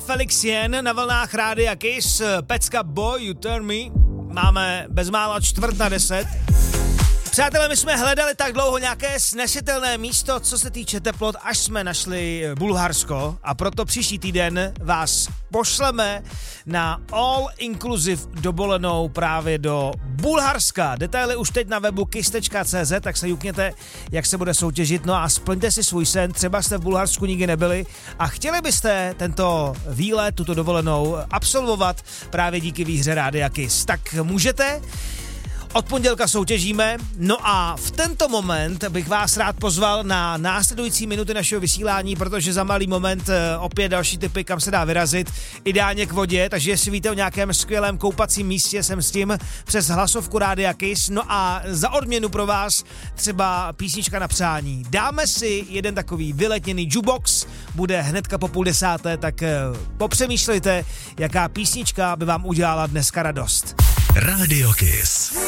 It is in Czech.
Felix Jen na vlnách Rádia Kiss, pecka Boy You Turn Me. Máme bezmála 9:45. Přátelé, my jsme hledali tak dlouho nějaké snesitelné místo, co se týče teplot, až jsme našli Bulharsko, a proto příští týden vás pošleme na all-inclusive dovolenou právě do Bulharska. Detaily už teď na webu kiss.cz, tak se jukněte, jak se bude soutěžit, no a splňte si svůj sen, třeba jste v Bulharsku nikdy nebyli a chtěli byste tento výlet, tuto dovolenou absolvovat právě díky výhře Rádia Kiss. Tak můžete. Od pondělka soutěžíme, no a v tento moment bych vás rád pozval na následující minuty našeho vysílání, protože za malý moment opět další tipy, kam se dá vyrazit, ideálně k vodě, takže jestli víte o nějakém skvělém koupacím místě, jsem s tím přes hlasovku Rádia Kiss, no a za odměnu pro vás třeba písnička na přání. Dáme si jeden takový vyletněný jukebox, bude hnedka po 9:30, tak popřemýšlejte, jaká písnička by vám udělala dneska radost. Radio Kiss.